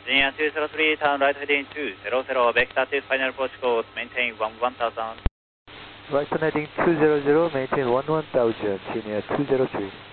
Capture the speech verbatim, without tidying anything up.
Virginia two zero three, turn right heading two zero zero, vector to final approach course, maintain one one thousand. Right turn heading two zero zero, maintain one one thousand, Virginia two zero three.